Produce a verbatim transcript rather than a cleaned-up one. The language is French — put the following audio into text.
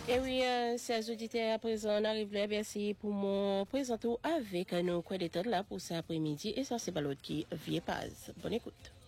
Et oui, euh, chers auditeurs, à présent, on arrive là, merci pour mon présenter avec nous, quoi d'état là pour cet après-midi, et ça, c'est pas l'autre qui vient pas. Bonne écoute.